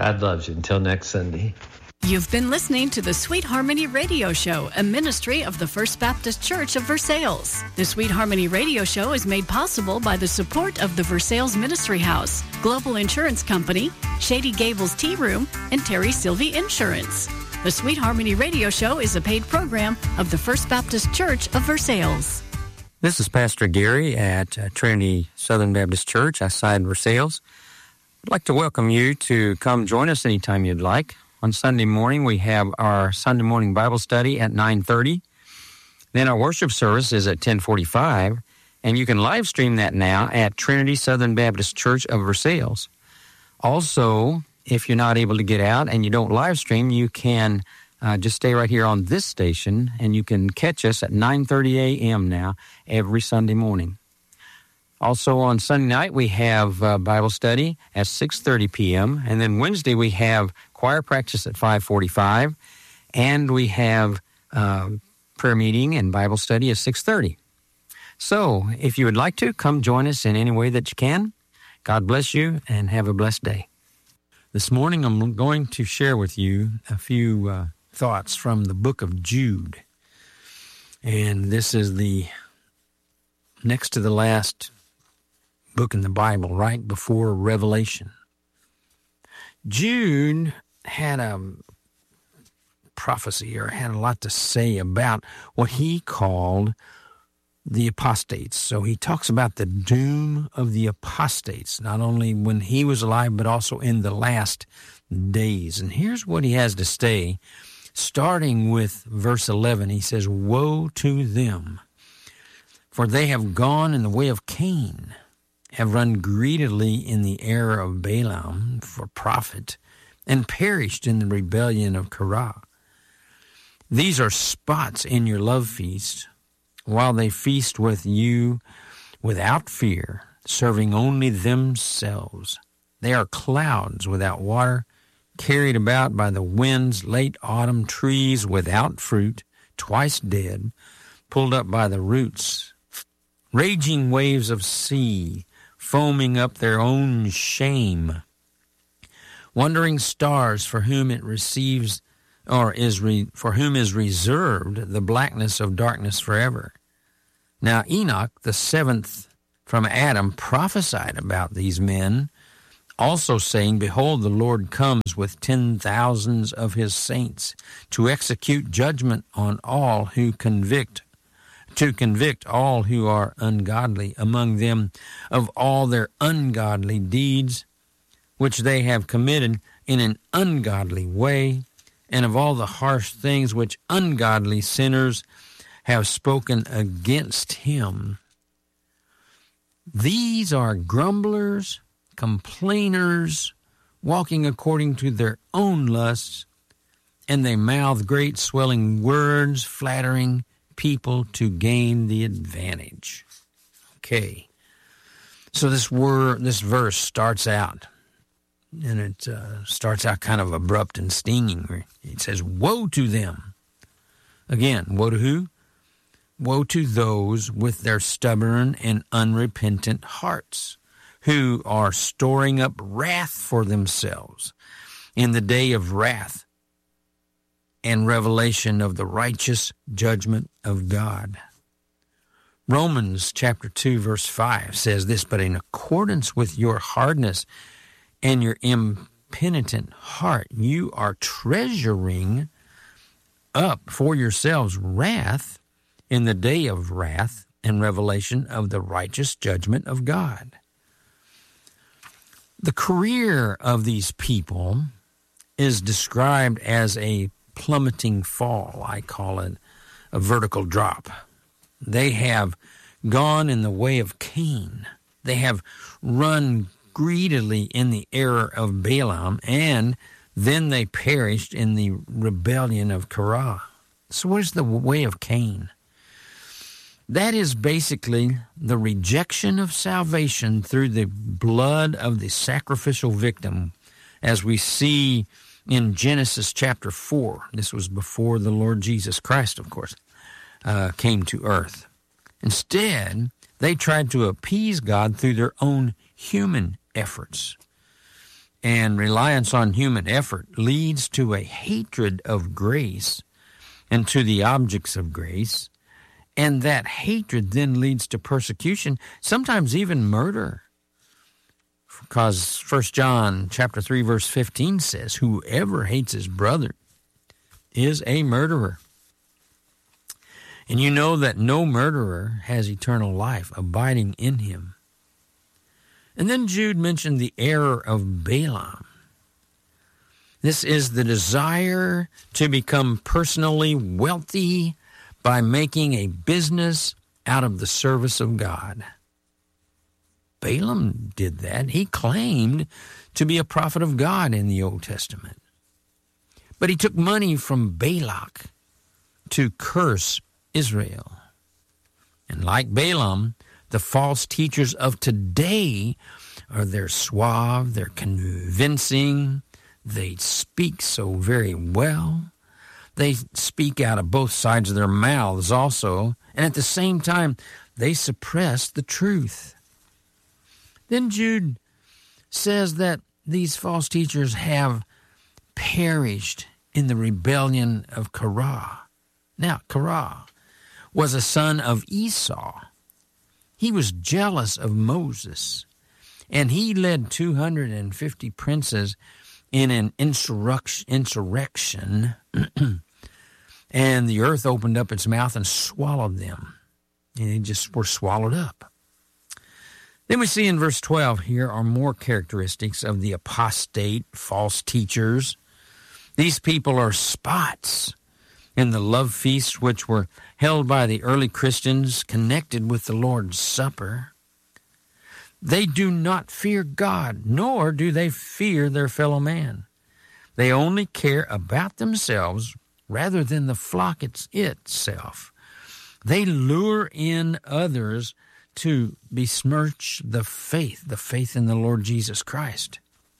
God loves you. Until next Sunday. You've been listening to the Sweet Harmony Radio Show, a ministry of the First Baptist Church of Versailles. The Sweet Harmony Radio Show is made possible by the support of the Versailles Ministry House, Global Insurance Company, Shady Gables Tea Room, and Terry Sylvie Insurance. The Sweet Harmony Radio Show is a paid program of the First Baptist Church of Versailles. This is Pastor Gary at Trinity Southern Baptist Church outside Versailles. I'd like to welcome you to come join us anytime you'd like. On Sunday morning, we have our Sunday morning Bible study at 9:30. Then our worship service is at 10:45, and you can live stream that now at Trinity Southern Baptist Church of Versailles. Also, if you're not able to get out and you don't live stream, you can just stay right here on this station, and you can catch us at 9:30 a.m. now every Sunday morning. Also on Sunday night, we have Bible study at 6:30 p.m., and then Wednesday we have choir practice at 5:45, and we have prayer meeting and Bible study at 6:30. So, if you would like to, come join us in any way that you can. God bless you, and have a blessed day. This morning, I'm going to share with you a few thoughts from the book of Jude. And this is the next to the last book in the Bible, right before Revelation. Jude had a prophecy, or had a lot to say about what he called the apostates. So he talks about the doom of the apostates, not only when he was alive, but also in the last days. And here's what he has to say, starting with verse 11. He says, "Woe to them, for they have gone in the way of Cain, have run greedily in the error of Balaam for profit, and perished in the rebellion of Korah. These are spots in your love feast, while they feast with you without fear, serving only themselves. They are clouds without water, carried about by the winds, late autumn trees without fruit, twice dead, pulled up by the roots, raging waves of sea, foaming up their own shame, wandering stars for whom it receives, for whom is reserved the blackness of darkness forever. Now Enoch, the seventh from Adam, prophesied about these men, also saying, Behold, the Lord comes with 10,000s of his saints to execute judgment on all who convict all who are ungodly among them of all their ungodly deeds, which they have committed in an ungodly way, and of all the harsh things which ungodly sinners have spoken against him. These are grumblers, complainers, walking according to their own lusts, and they mouth great swelling words, flattering people to gain the advantage." Okay, so this verse starts out, and it starts out kind of abrupt and stinging. It says, "Woe to them." Again, woe to who? Woe to those with their stubborn and unrepentant hearts, who are storing up wrath for themselves in the day of wrath and revelation of the righteous judgment of God. Romans chapter 2, verse 5 says this, "But in accordance with your hardness and your impenitent heart, you are treasuring up for yourselves wrath in the day of wrath and revelation of the righteous judgment of God." The career of these people is described as a plummeting fall. I call it a vertical drop. They have gone in the way of Cain. They have run greedily in the error of Balaam, and then they perished in the rebellion of Korah. So what is the way of Cain? That is basically the rejection of salvation through the blood of the sacrificial victim, as we see in Genesis chapter 4. This was before the Lord Jesus Christ, of course, came to earth. Instead, they tried to appease God through their own human efforts. and reliance on human effort leads to a hatred of grace and to the objects of grace, and that hatred then leads to persecution, sometimes even murder. Because 1 John chapter 3, verse 15 says, whoever hates his brother is a murderer. And you know that no murderer has eternal life abiding in him. And then Jude mentioned the error of Balaam. This is the desire to become personally wealthy by making a business out of the service of God. Balaam did that. He claimed to be a prophet of God in the Old Testament. But he took money from Balak to curse Israel. And like Balaam, the false teachers of today they're suave, they're convincing, they speak so very well. They speak out of both sides of their mouths also, and at the same time, they suppress the truth. Then Jude says that these false teachers have perished in the rebellion of Korah. Now, Korah was a son of Esau. He was jealous of Moses, and he led 250 princes in an insurrection, and the earth opened up its mouth and swallowed them. And they just were swallowed up. Then we see in verse 12, here are more characteristics of the apostate, false teachers. These people are spots in the love feasts which were held by the early Christians connected with the Lord's Supper. They do not fear God, nor do they fear their fellow man. They only care about themselves rather than the flock itself. They lure in others to besmirch the faith in the Lord Jesus Christ.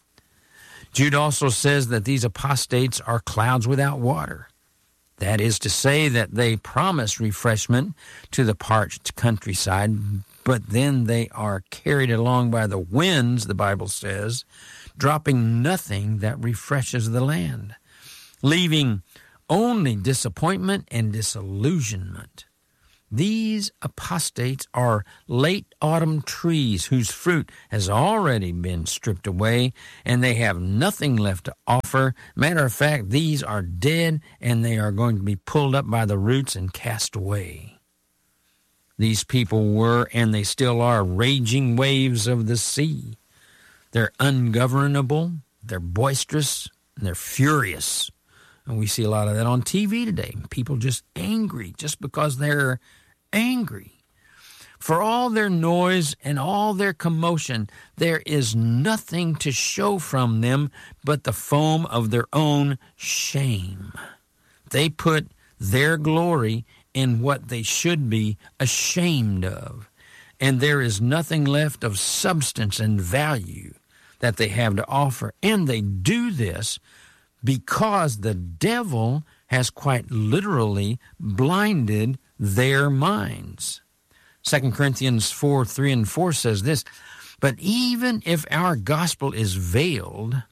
Jude also says that these apostates are clouds without water. That is to say that they promise refreshment to the parched countryside, but then they are carried along by the winds, the Bible says, dropping nothing that refreshes the land, leaving only disappointment and disillusionment. These apostates are late autumn trees whose fruit has already been stripped away, and they have nothing left to offer. Matter of fact, these are dead, and they are going to be pulled up by the roots and cast away. These people were, and they still are, raging waves of the sea. They're ungovernable, they're boisterous, and they're furious. And we see a lot of that on TV today. People just angry just because they're angry. For all their noise and all their commotion, there is nothing to show from them but the foam of their own shame. They put their glory in what they should be ashamed of, and there is nothing left of substance and value that they have to offer. And they do this because the devil has quite literally blinded their minds. 2 Corinthians 4:3-4 says this, "But even if our gospel is veiled,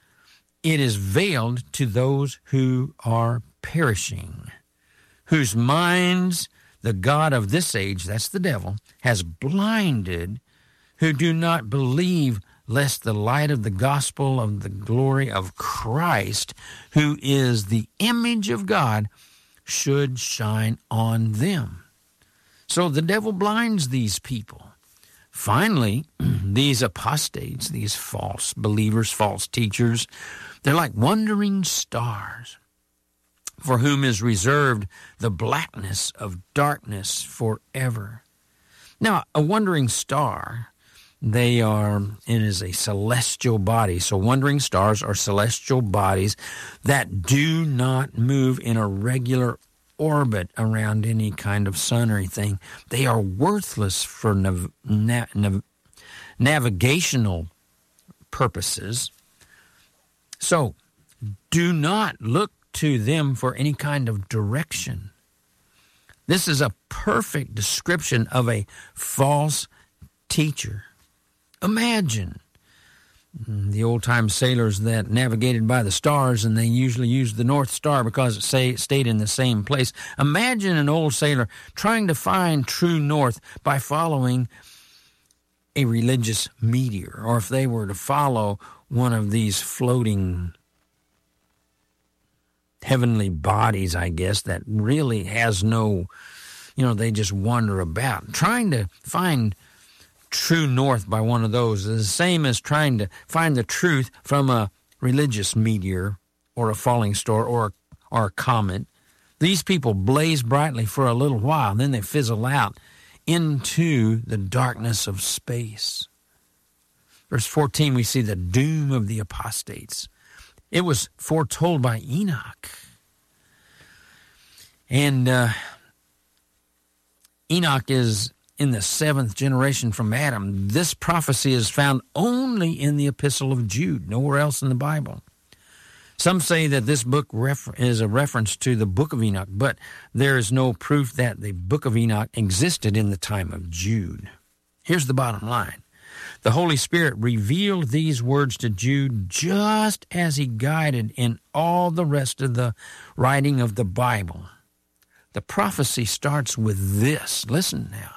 it is veiled to those who are perishing, whose minds the God of this age," that's the devil, "has blinded, who do not believe, lest the light of the gospel of the glory of Christ, who is the image of God, should shine on them." So the devil blinds these people. Finally, these apostates, these false believers, false teachers, they're like wandering stars, for whom is reserved the blackness of darkness forever. Now, a wandering star, it is a celestial body. So wandering stars are celestial bodies that do not move in a regular orbit around any kind of sun or anything. They are worthless for navigational purposes. So do not look to them for any kind of direction. This is a perfect description of a false teacher. Imagine The old-time sailors that navigated by the stars, and they usually used the North Star because it stayed in the same place. Imagine an old sailor trying to find true north by following a religious meteor, or if they were to follow one of these floating heavenly bodies, I guess, that really has no, they just wander about. Trying to find true north by one of those is the same as trying to find the truth from a religious meteor or a falling star or a comet. These people blaze brightly for a little while, then they fizzle out into the darkness of space. Verse 14, we see the doom of the apostates. It was foretold by Enoch. And Enoch is in the 7th generation from Adam. This prophecy is found only in the Epistle of Jude, nowhere else in the Bible. Some say that this book is a reference to the book of Enoch, but there is no proof that the book of Enoch existed in the time of Jude. Here's the bottom line. The Holy Spirit revealed these words to Jude just as he guided in all the rest of the writing of the Bible. The prophecy starts with this. Listen now.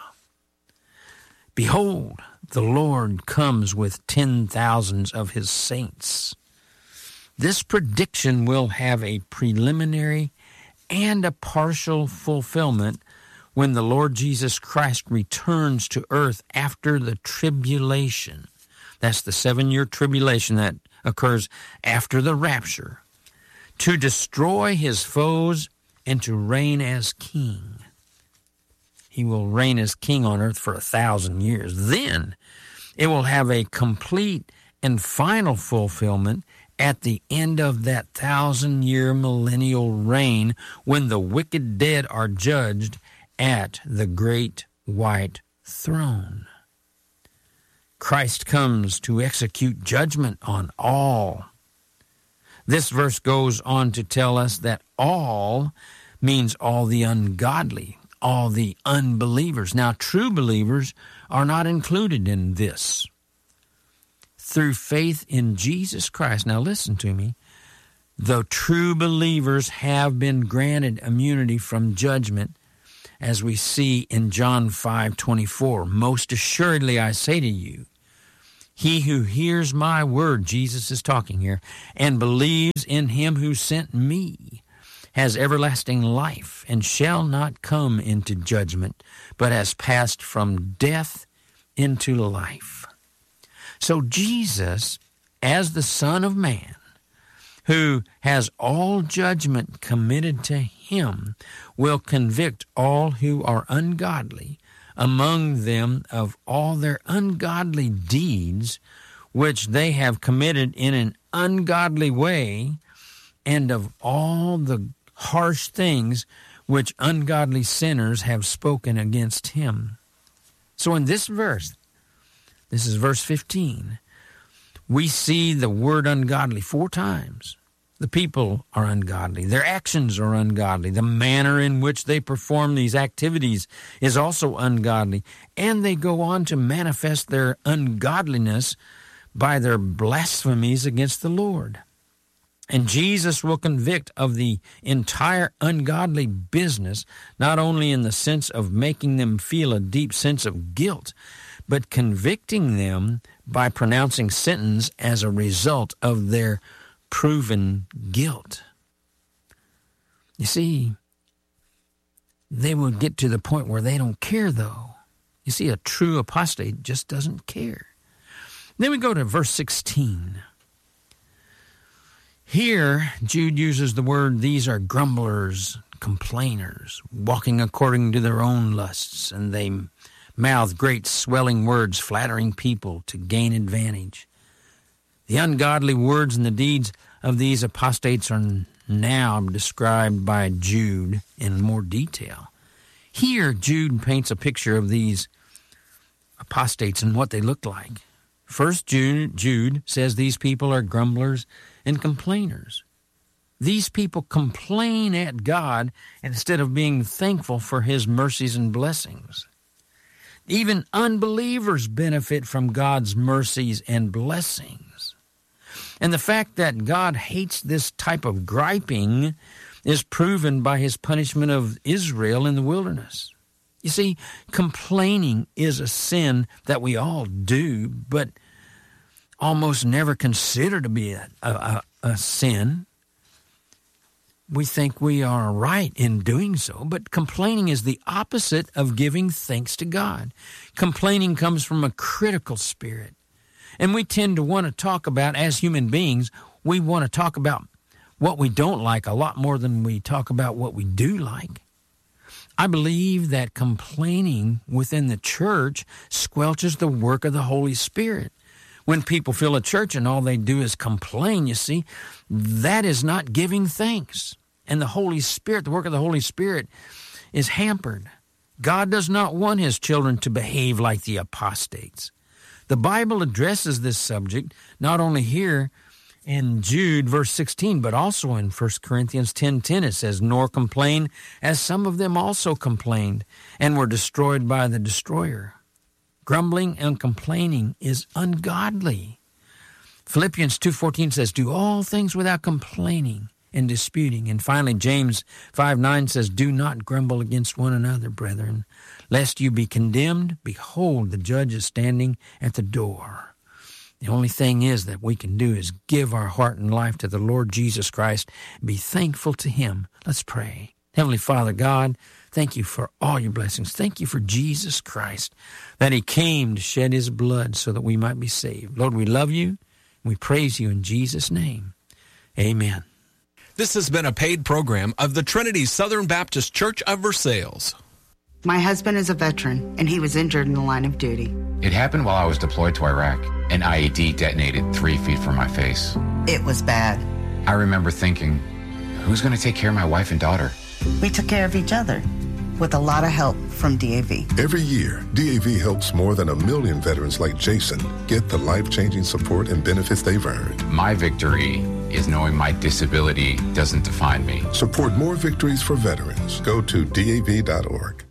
Behold, the Lord comes with 10,000s of his saints. This prediction will have a preliminary and a partial fulfillment when the Lord Jesus Christ returns to earth after the tribulation. That's the 7-year tribulation that occurs after the rapture, to destroy his foes and to reign as king. He will reign as king on earth for 1,000 years. Then it will have a complete and final fulfillment at the end of that 1,000-year millennial reign when the wicked dead are judged at the great white throne. Christ comes to execute judgment on all. This verse goes on to tell us that all means all the ungodly, all the unbelievers. Now, true believers are not included in this. Through faith in Jesus Christ, now listen to me, the true believers have been granted immunity from judgment, as we see in John 5:24. Most assuredly I say to you, he who hears my word, Jesus is talking here, and believes in him who sent me, has everlasting life, and shall not come into judgment, but has passed from death into life. So Jesus, as the Son of Man, who has all judgment committed to him, will convict all who are ungodly among them of all their ungodly deeds, which they have committed in an ungodly way, and of all the harsh things which ungodly sinners have spoken against him. So in this verse, this is verse 15, we see the word ungodly 4 times. The people are ungodly. Their actions are ungodly. The manner in which they perform these activities is also ungodly. And they go on to manifest their ungodliness by their blasphemies against the Lord. And Jesus will convict of the entire ungodly business, not only in the sense of making them feel a deep sense of guilt, but convicting them by pronouncing sentence as a result of their proven guilt. You see, they will get to the point where they don't care, though. You see, a true apostate just doesn't care. Then we go to verse 16. Here, Jude uses the word, these are grumblers, complainers, walking according to their own lusts, and they mouth great swelling words, flattering people to gain advantage. The ungodly words and the deeds of these apostates are now described by Jude in more detail. Here, Jude paints a picture of these apostates and what they look like. First, Jude says these people are grumblers and complainers. These people complain at God instead of being thankful for his mercies and blessings. Even unbelievers benefit from God's mercies and blessings. And the fact that God hates this type of griping is proven by his punishment of Israel in the wilderness. You see, complaining is a sin that we all do, but almost never consider to be a sin. We think we are right in doing so, but complaining is the opposite of giving thanks to God. Complaining comes from a critical spirit. And we tend to want to talk about, as human beings, we want to talk about what we don't like a lot more than we talk about what we do like. I believe that complaining within the church squelches the work of the Holy Spirit. When people fill a church and all they do is complain, you see, that is not giving thanks. And the Holy Spirit, the work of the Holy Spirit, is hampered. God does not want his children to behave like the apostates. The Bible addresses this subject not only here in Jude, verse 16, but also in 1 Corinthians 10:10. It says, "Nor complain, as some of them also complained, and were destroyed by the destroyer." Grumbling and complaining is ungodly. Philippians 2:14 says, "Do all things without complaining and disputing." And finally, James 5:9 says, "Do not grumble against one another, brethren, lest you be condemned. Behold, the judge is standing at the door." The only thing is that we can do is give our heart and life to the Lord Jesus Christ, be thankful to him. Let's pray. Heavenly Father God, thank you for all your blessings. Thank you for Jesus Christ, that he came to shed his blood so that we might be saved. Lord, we love you. We praise you in Jesus' name. Amen. This has been a paid program of the Trinity Southern Baptist Church of Versailles. My husband is a veteran, and he was injured in the line of duty. It happened while I was deployed to Iraq. An IED detonated 3 feet from my face. It was bad. I remember thinking, who's going to take care of my wife and daughter? We took care of each other, with a lot of help from DAV. Every year, DAV helps more than 1 million veterans like Jason get the life-changing support and benefits they've earned. My victory is knowing my disability doesn't define me. Support more victories for veterans. Go to DAV.org.